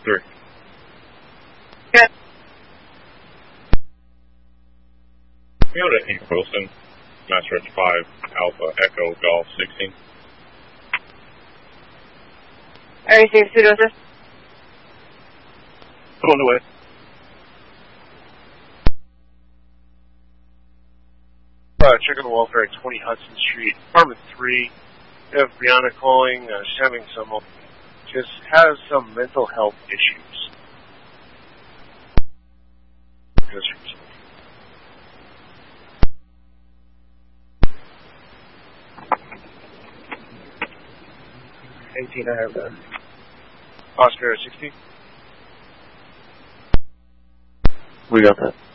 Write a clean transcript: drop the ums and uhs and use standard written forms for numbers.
3. Okay. Toyota 8 Wilson, Master 5, Alpha Echo Golf 16. Are you safe to assist? On the way. Checking the welfare at 20 Hudson Street, apartment 3. We have Brianna calling. She's having just has some mental health issues. Just recently. 18, I have that. Oscar 16. We got that.